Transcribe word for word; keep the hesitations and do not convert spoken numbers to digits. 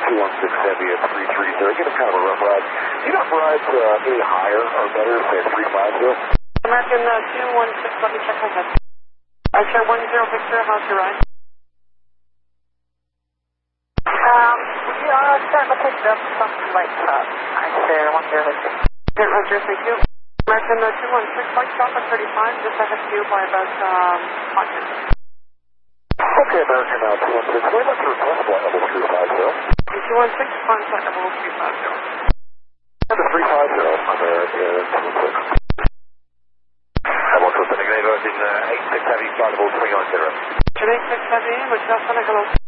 two one six Heavy at three three zero. Give us kind of a rough ride. Do you know if rides uh, any higher or better, say three five zero? American uh, two one six, let me check my head. I share one zero Victor, how's your ride? Um, we are starting to pick up some light top. I share one zero Victor. Yeah, Roger, thank you. American uh, two one six, light stop at thirty-five, just ahead of you by about um, five minutes. Okay, American uh, two one six, way back to request flight level three five zero. two one six, find flight level three five zero. The three five zero, American two one six. I'm also sending an in uh, eight six Heavy, flight level three nine zero. eight six Heavy, which is hello.